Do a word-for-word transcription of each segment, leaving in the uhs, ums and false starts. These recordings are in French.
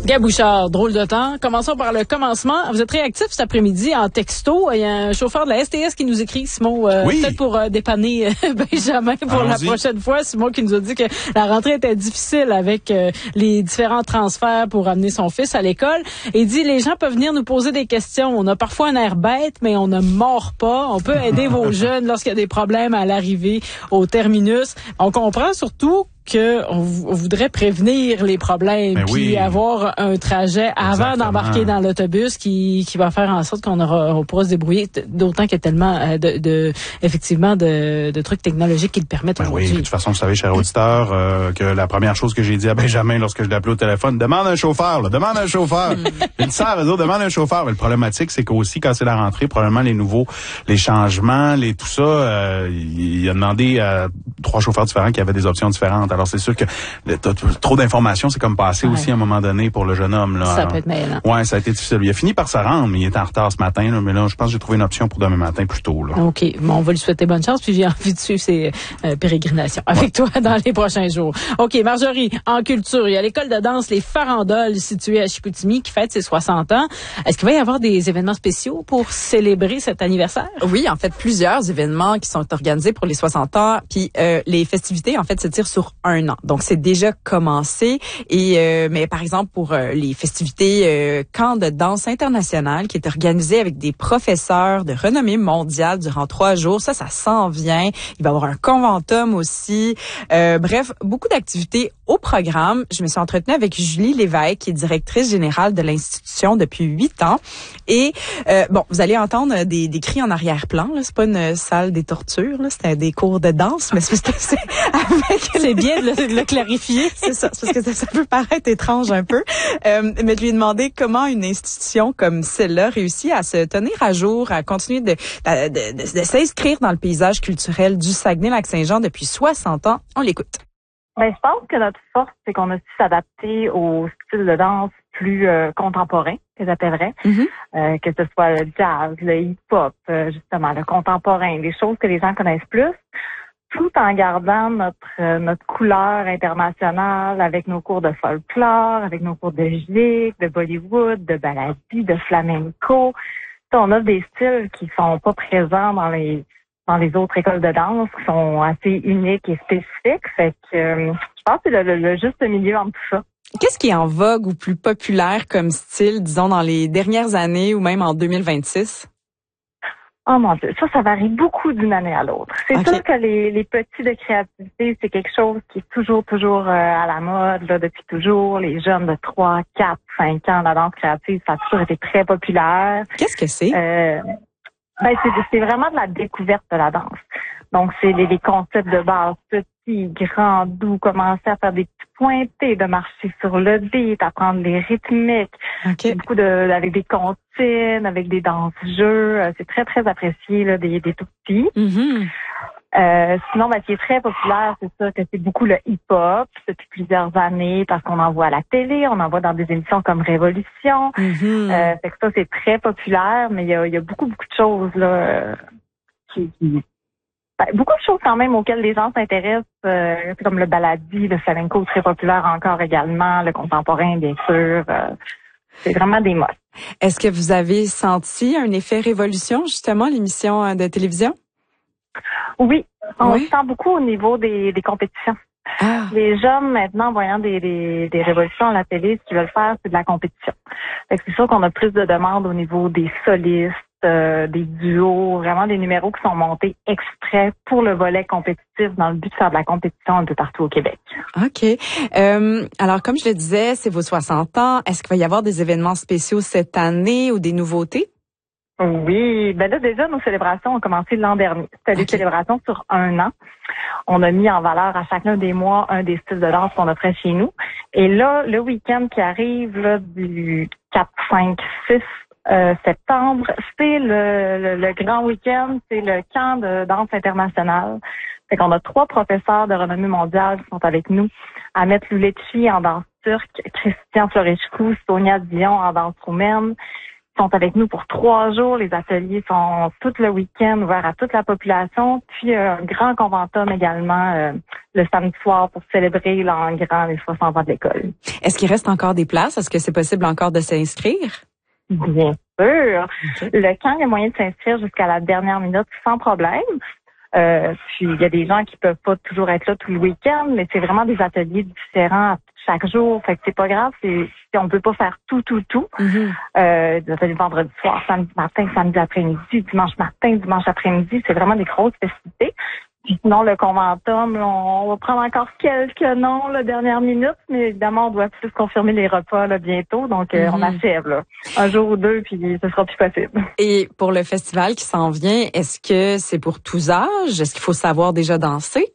Gab Bouchard, drôle de temps. Commençons par le commencement. Vous êtes réactif cet après-midi en texto. Il y a un chauffeur de la S T S qui nous écrit, Simon, euh, oui. peut-être pour euh, dépanner euh, Benjamin pour Allons-y. La prochaine fois. Simon qui nous a dit que la rentrée était difficile avec euh, les différents transferts pour amener son fils à l'école. Et il dit, les gens peuvent venir nous poser des questions. On a parfois un air bête, mais on ne mord pas. On peut aider vos jeunes lorsqu'il y a des problèmes à l'arrivée au terminus. On comprend surtout que on, on voudrait prévenir les problèmes, puis oui. avoir un trajet avant Exactement. D'embarquer dans l'autobus qui qui va faire en sorte qu'on aura on pourra se débrouiller, d'autant qu'il y a tellement de, de effectivement de, de trucs technologiques qui le permettent ben aujourd'hui. Oui, de toute façon, vous savez, cher auditeur, euh, que la première chose que j'ai dit à Benjamin lorsque je l'ai appelé au téléphone, demande un chauffeur, là, demande un chauffeur. J'ai dit ça à réseau, demande un chauffeur. Mais le problématique, c'est qu'aussi quand c'est la rentrée, probablement les nouveaux, les changements, les tout ça, euh, il, il a demandé à trois chauffeurs différents qui avaient des options différentes. Alors, c'est sûr que le, t- t- trop d'informations, c'est comme passé ouais. aussi à un moment donné pour le jeune homme. Là. Ça Alors, peut être mêlant. Ouais, ça a été difficile. Il a fini par se rendre, mais il était en retard ce matin. Là, mais là, je pense que j'ai trouvé une option pour demain matin plus tôt. Là. OK. Bon, on va lui souhaiter bonne chance, puis j'ai envie de suivre ses euh, pérégrinations avec ouais. toi dans les prochains jours. OK, Marjorie, en culture, il y a l'école de danse Les Farandoles située à Chicoutimi qui fête ses soixante ans. Est-ce qu'il va y avoir des événements spéciaux pour célébrer cet anniversaire? Oui, en fait, plusieurs événements qui sont organisés pour les soixante ans. Puis euh, les festivités, en fait, s'étirent sur un an. Donc, c'est déjà commencé. Et euh, mais par exemple, pour euh, les festivités euh, camp de danse international qui est organisé avec des professeurs de renommée mondiale durant trois jours, ça, ça s'en vient. Il va y avoir un conventum aussi. Euh, bref, beaucoup d'activités au programme. Je me suis entretenue avec Julie Lévesque, qui est directrice générale de l'institution depuis huit ans. Et euh, bon, vous allez entendre des, des cris en arrière-plan. Là. C'est pas une salle des tortures, là. C'était des cours de danse, mais c'est parce que c'est avec c'est bien de le, de le clarifier. C'est ça, c'est parce que ça, ça peut paraître étrange un peu. Euh, mais je lui ai demandé comment une institution comme celle-là réussit à se tenir à jour, à continuer de, de, de, de, de s'inscrire dans le paysage culturel du Saguenay-Lac-Saint-Jean depuis soixante ans. On l'écoute. Ben, je pense que notre force, c'est qu'on a su s'adapter au style de danse plus euh, contemporain, que j'appellerais, mm-hmm. euh, que ce soit le jazz, le hip-hop, euh, justement, le contemporain, des choses que les gens connaissent plus, tout en gardant notre euh, notre couleur internationale avec nos cours de folklore, avec nos cours de gigue, de Bollywood, de baladie, de flamenco. On a des styles qui sont pas présents dans les dans les autres écoles de danse, qui sont assez uniques et spécifiques. Fait que euh, je pense que c'est le, le, le juste milieu entre tout ça. Qu'est-ce qui est en vogue ou plus populaire comme style, disons, dans les dernières années ou même en deux mille vingt-six? Oh mon Dieu, ça, ça varie beaucoup d'une année à l'autre. C'est okay. sûr que les, les petits de créativité, c'est quelque chose qui est toujours, toujours euh, à la mode, là, depuis toujours. Les jeunes de trois, quatre, cinq ans, la danse créative, ça a toujours été très populaire. Qu'est-ce que c'est? Euh, ben, c'est, c'est vraiment de la découverte de la danse. Donc, c'est les, les concepts de base, petits, grands, doux, commencer à faire des petits pointés, de marcher sur le beat, apprendre les rythmiques. Okay. Beaucoup de, avec des comptines, avec des danses-jeux. C'est très, très apprécié, là, des, des tout petits. Mm-hmm. Euh, sinon, ben, ce qui est très populaire, c'est ça, que c'est beaucoup le hip-hop depuis plusieurs années parce qu'on en voit à la télé, on en voit dans des émissions comme Révolution. Mm-hmm. Euh, fait que ça, c'est très populaire, mais il y a, il y a beaucoup, beaucoup de choses, là, qui, qui Ben, beaucoup de choses quand même auxquelles les gens s'intéressent, euh, comme le baladi, le flamenco, très populaire encore également, le contemporain, bien sûr. Euh, c'est vraiment des modes. Est-ce que vous avez senti un effet révolution, justement, l'émission de télévision? Oui, on oui. sent beaucoup au niveau des, des compétitions. Ah. Les jeunes, maintenant, voyant des, des, des révolutions à la télé, ce qu'ils veulent faire, c'est de la compétition. Fait que c'est sûr qu'on a plus de demandes au niveau des solistes, Euh, des duos, vraiment des numéros qui sont montés exprès pour le volet compétitif dans le but de faire de la compétition un peu partout au Québec. OK. Euh, alors, comme je le disais, c'est vos soixante ans. Est-ce qu'il va y avoir des événements spéciaux cette année ou des nouveautés? Oui. Ben là, déjà, nos célébrations ont commencé l'an dernier. C'était okay. des célébrations sur un an. On a mis en valeur à chacun des mois un des styles de danse qu'on offrait chez nous. Et là, le week-end qui arrive, là, du quatre, cinq, six Euh, septembre, c'est le, le, le grand week-end, c'est le camp de danse internationale. Fait qu'on a trois professeurs de renommée mondiale qui sont avec nous. Ahmet Louletchi en danse turque, Christian Florescu, Sonia Dion en danse roumaine sont avec nous pour trois jours. Les ateliers sont tout le week-end ouverts à toute la population. Puis un grand conventum également euh, le samedi soir pour célébrer là, en grand les soixante ans de l'école. Est-ce qu'il reste encore des places? Est-ce que c'est possible encore de s'inscrire? Bien sûr. Okay. Le camp, il y a moyen de s'inscrire jusqu'à la dernière minute sans problème. Euh, puis il y a des gens qui peuvent pas toujours être là tout le week-end, mais c'est vraiment des ateliers différents chaque jour. Fait que c'est pas grave, c'est si on peut pas faire tout, tout, tout. Mm-hmm. Euh, des ateliers vendredi soir, samedi matin, samedi après-midi, dimanche matin, dimanche après-midi, c'est vraiment des grosses festivités. Puis sinon, le conventum, là, on va prendre encore quelques noms la dernière minute, mais évidemment, on doit plus confirmer les repas là, bientôt. Donc, euh, mm-hmm. on achève là, un jour ou deux, puis ce sera plus possible. Et pour le festival qui s'en vient, est-ce que c'est pour tous âges? Est-ce qu'il faut savoir déjà danser?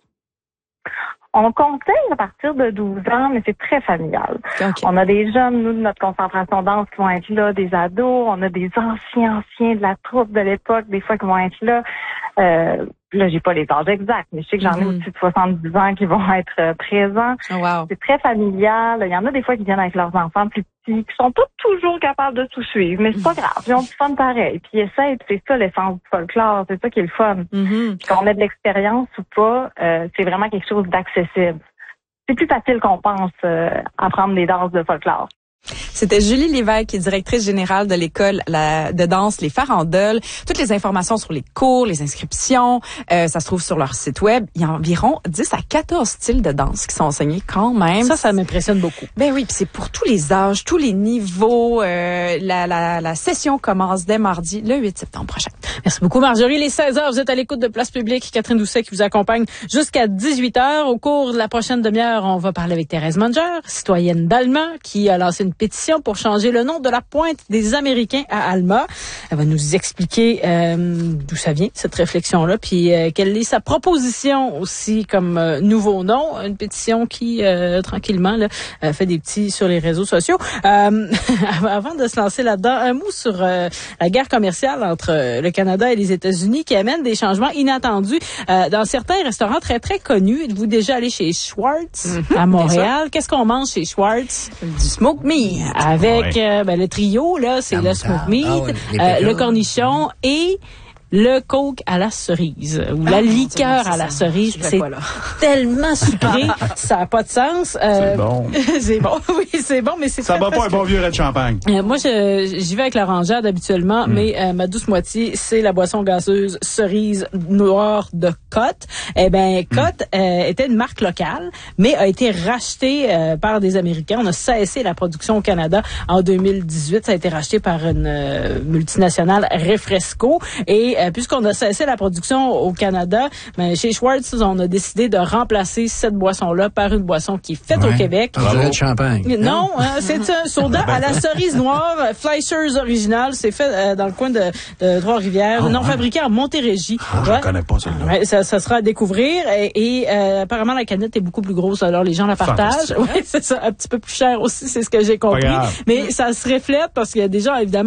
On conseille à partir de douze ans, mais c'est très familial. Okay. On a des jeunes, nous, de notre concentration danse qui vont être là, des ados. On a des anciens, anciens de la troupe de l'époque, des fois, qui vont être là. Euh, là, j'ai pas les âges exacts, mais je sais que j'en ai mm-hmm. au-dessus de soixante-dix ans qui vont être euh, présents. Oh, wow. C'est très familial. Il y en a des fois qui viennent avec leurs enfants plus petits, qui sont pas toujours capables de tout suivre, mais c'est pas grave. Ils ont du fun pareil. Puis ils essayent, c'est ça l'essence du folklore. C'est ça qui est le fun. Mm-hmm. Qu'on ait de l'expérience ou pas, euh, c'est vraiment quelque chose d'accessible. C'est plus facile qu'on pense euh, apprendre des danses de folklore. C'était Julie Lévesque, qui est directrice générale de l'école la, de danse Les Farandoles. Toutes les informations sur les cours, les inscriptions, euh, ça se trouve sur leur site web. Il y a environ dix à quatorze styles de danse qui sont enseignés quand même. Ça, ça m'impressionne beaucoup. Ben oui, puis c'est pour tous les âges, tous les niveaux. Euh, la, la, la session commence dès mardi, le huit septembre prochain. Merci beaucoup, Marjorie. Les seize heures, vous êtes à l'écoute de Place Publique. Catherine Doucet qui vous accompagne jusqu'à dix-huit heures. Au cours de la prochaine demi-heure, on va parler avec Thérèse Manger, citoyenne d'Alma, qui a lancé une pétition pour changer le nom de la pointe des Américains à Alma. Elle va nous expliquer euh, d'où ça vient, cette réflexion-là, puis euh, quelle est sa proposition aussi comme euh, nouveau nom. Une pétition qui, euh, tranquillement, là, euh, fait des petits sur les réseaux sociaux. Euh, avant de se lancer là-dedans, un mot sur euh, la guerre commerciale entre euh, le Canada et les États-Unis qui amène des changements inattendus euh, dans certains restaurants très, très connus. Êtes-vous déjà allé chez Schwartz mm-hmm, à Montréal? Qu'est-ce qu'on mange chez Schwartz? Du smoke meat. Avec ouais. euh, ben, le trio, là, c'est le smoke meat, ah ouais, euh, le cornichon mmh. et le coke à la cerise ou ah, la liqueur Dieu, à la cerise. C'est quoi, tellement sucré, ça n'a pas de sens. Euh, c'est bon. c'est bon, oui, c'est bon, mais c'est ça va pas un bon vieux red champagne. Euh, moi, je, j'y vais avec l'orangeade habituellement, mm. mais euh, ma douce moitié, c'est la boisson gazeuse cerise noire de Cote. Eh ben, Cote mm. euh, était une marque locale, mais a été rachetée euh, par des Américains. On a cessé la production au Canada en deux mille dix-huit. Ça a été racheté par une euh, multinationale Refresco et Euh, puisqu'on a cessé la production au Canada, ben, chez Schwartz, on a décidé de remplacer cette boisson-là par une boisson qui est faite ouais. au Québec. Un de champagne. Non, hein, c'est un soda à la cerise noire, Fleischers original. C'est fait euh, dans le coin de, de Trois-Rivières. Oh, non, ouais. fabriqué en Montérégie. Ah, je ne connais pas celle-là. Ouais, ça, ça sera à découvrir. Et, et euh, apparemment, la canette est beaucoup plus grosse, alors les gens la partagent. Oui, c'est ça. Un petit peu plus cher aussi, c'est ce que j'ai compris. Mais ça se reflète parce qu'il y a des gens, évidemment,